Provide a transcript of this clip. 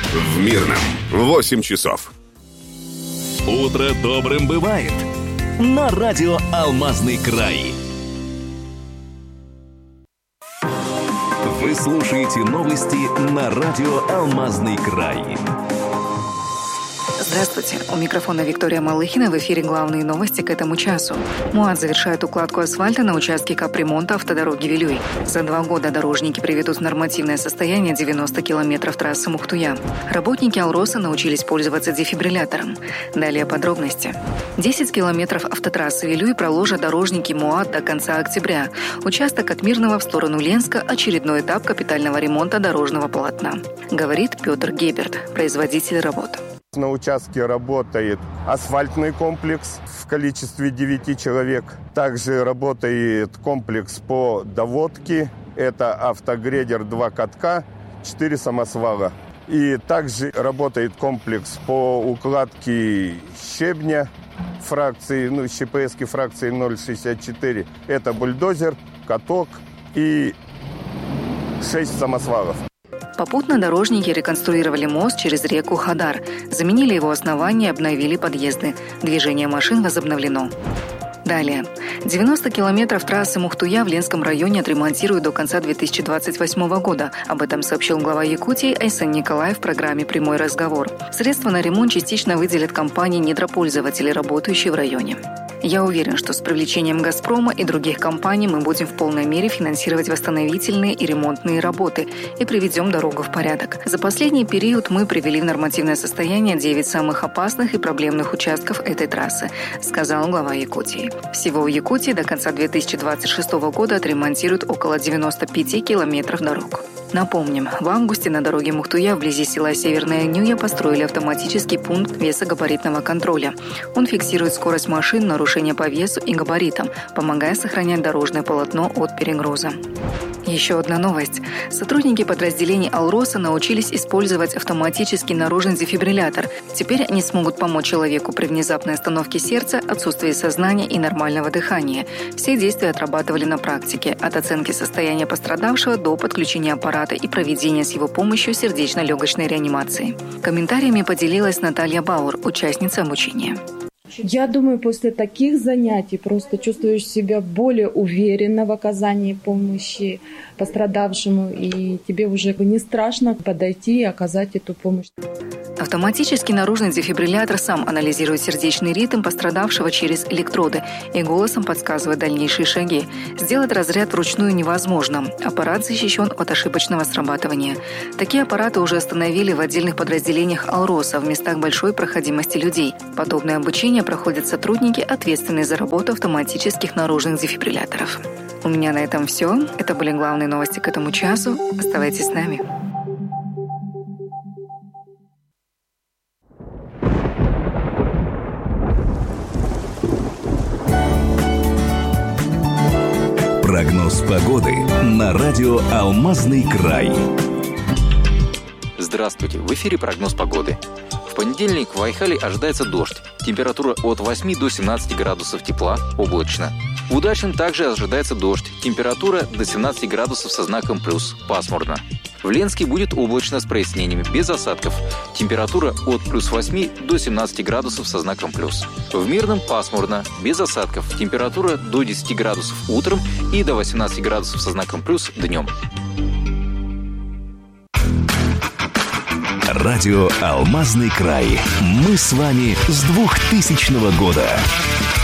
В Мирном 8 часов. Утро добрым бывает. На радио «Алмазный край». Вы слушаете новости на радио «Алмазный край». Здравствуйте. У микрофона Виктория Малыхина. В эфире главные новости к этому часу. МУАД завершает укладку асфальта на участке капремонта автодороги Вилюй. За 2 года дорожники приведут в нормативное состояние 90 километров трассы Мухтуя. Работники Алроса научились пользоваться дефибриллятором. Далее подробности. 10 километров автотрассы Вилюй проложат дорожники МУАД до конца октября. Участок от Мирного в сторону Ленска – очередной этап капитального ремонта дорожного полотна. Говорит Петр Геберт, производитель работ. На участке работает асфальтный комплекс в количестве 9 человек. Также работает комплекс по доводке. Это автогрейдер 2 катка, 4 самосвала. И также работает комплекс по укладке щебня фракции, ЩПС фракции 0,64. Это бульдозер, каток и 6 самосвалов. Попутно дорожники реконструировали мост через реку Хадар, заменили его основание и обновили подъезды. Движение машин возобновлено. Далее. 90 километров трассы Мухтуя в Ленском районе отремонтируют до конца 2028 года. Об этом сообщил глава Якутии Айсан Николаев в программе «Прямой разговор». Средства на ремонт частично выделят компании недропользователи, работающие в районе. Я уверен, что с привлечением «Газпрома» и других компаний мы будем в полной мере финансировать восстановительные и ремонтные работы и приведем дорогу в порядок. За последний период мы привели в нормативное состояние 9 самых опасных и проблемных участков этой трассы, сказал глава Якутии. Всего в Якутии до конца 2026 года отремонтируют около 95 километров дорог. Напомним, в августе на дороге Мухтуя вблизи села Северная Нюя построили автоматический пункт весогабаритного контроля. Он фиксирует скорость машин, нарушения по весу и габаритам, помогая сохранять дорожное полотно от перегруза. Еще одна новость. Сотрудники подразделений Алроса научились использовать автоматический наружный дефибриллятор. Теперь они смогут помочь человеку при внезапной остановке сердца, отсутствии сознания и нормального дыхания. Все действия отрабатывали на практике, от оценки состояния пострадавшего до подключения аппарата и проведения с его помощью сердечно-легочной реанимации. Комментариями поделилась Наталья Бауэр, участница обучения. Я думаю, после таких занятий просто чувствуешь себя более уверенно в оказании помощи пострадавшему, и тебе уже не страшно подойти и оказать эту помощь. Автоматический наружный дефибриллятор сам анализирует сердечный ритм пострадавшего через электроды и голосом подсказывает дальнейшие шаги. Сделать разряд вручную невозможно. Аппарат защищен от ошибочного срабатывания. Такие аппараты уже установили в отдельных подразделениях Алроса в местах большой проходимости людей. Подобное обучение проходят сотрудники, ответственные за работу автоматических наружных дефибрилляторов. У меня на этом все. Это были главные новости к этому часу. Оставайтесь с нами. Прогноз погоды на радио «Алмазный край». Здравствуйте, в эфире прогноз погоды. В понедельник в Айхале ожидается дождь. Температура от 8 до 17 градусов тепла, облачно. В Удачном также ожидается дождь. Температура до 17 градусов со знаком плюс, пасмурно. В Ленске будет облачно с прояснениями, без осадков. Температура от плюс 8 до 17 градусов со знаком плюс. В Мирном пасмурно, без осадков. Температура до 10 градусов утром и до 18 градусов со знаком плюс днем. Радио «Алмазный край». Мы с вами с 2000 года.